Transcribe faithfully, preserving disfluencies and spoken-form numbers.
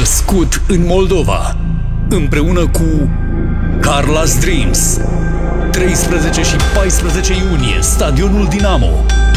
născut în Moldova, împreună cu Carla's Dreams. treisprezece și paisprezece iunie, Stadionul Dinamo.